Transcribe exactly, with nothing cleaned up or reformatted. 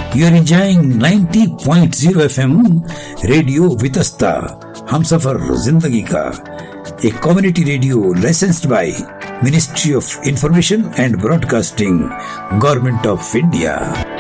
You are enjoying ninety point zero F M radio Vitasta, हम सफर जिंदगी का, एक community radio licensed by ministry of information and broadcasting, government of India.